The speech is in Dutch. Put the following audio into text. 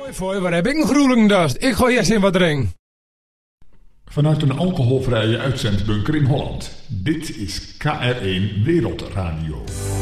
Voor, waar heb ik een groelendast? Ik gooi eerst in wat drinken. Vanuit een alcoholvrije uitzendbunker in Holland. Dit is KR1 Wereldradio.